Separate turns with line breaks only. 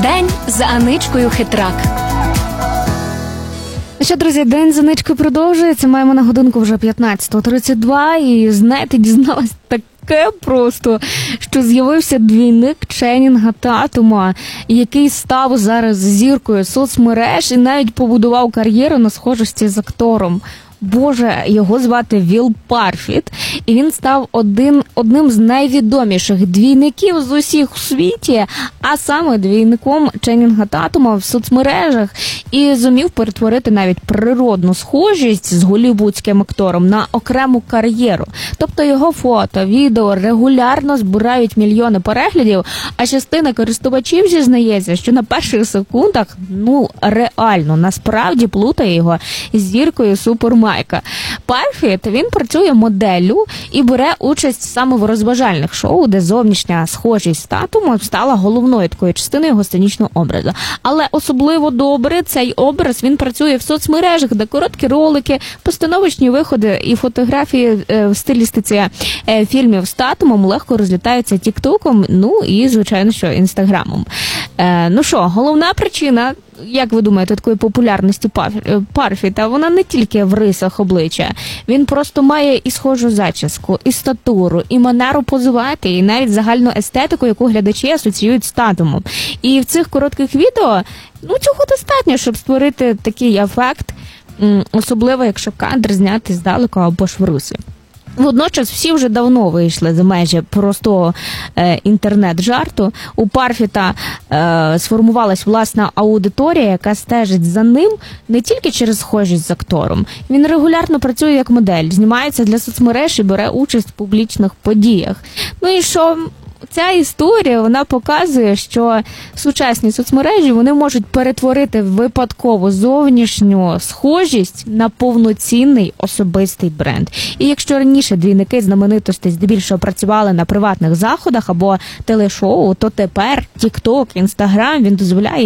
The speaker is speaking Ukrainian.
День за Аничкою Хитрак.
Що, друзі, день з Аничкою продовжується. Маємо на годинку вже 15:32. І, знаєте, дізналась таке просто, що з'явився двійник Ченнінга Татума, який став зараз зіркою соцмереж і навіть побудував кар'єру на схожості з актором. Боже, його звати Вілл Парфіт, і він став одним з найвідоміших двійників з усіх у світі, а саме двійником Ченнінга Татума в соцмережах, і зумів перетворити навіть природну схожість з голлівудським актором на окрему кар'єру. Тобто його фото, відео регулярно збирають мільйони переглядів, а частина користувачів зізнається, що на перших секундах, реально, насправді плутає його з зіркою Супермена. Парфіт, він працює моделлю і бере участь саме в розважальних шоу, де зовнішня схожість з Татумом стала головною такою частиною його сценічного образу. Але особливо добре цей образ він працює в соцмережах, де короткі ролики, постановочні виходи і фотографії в стилістиці фільмів з Татумом легко розлітаються тіктоком, і, звичайно, що інстаграмом. Головна причина, як ви думаєте, такої популярності Парфіта, вона не тільки в рисах обличчя. Він просто має і схожу зачіску, і статуру, і манеру позувати, і навіть загальну естетику, яку глядачі асоціюють з Татумом. І в цих коротких відео, цього достатньо, щоб створити такий ефект, особливо, якщо кадр знятий здалеку або ж в русі. Водночас всі вже давно вийшли за межі простого інтернет-жарту. У Парфіта сформувалась власна аудиторія, яка стежить за ним не тільки через схожість з актором. Він регулярно працює як модель, знімається для соцмереж і бере участь в публічних подіях. І що ця історія, вона показує, що сучасні соцмережі, вони можуть перетворити випадкову зовнішню схожість на повноцінний особистий бренд. І якщо раніше двійники знаменитостей здебільшого працювали на приватних заходах або телешоу, то тепер TikTok, Instagram, він дозволяє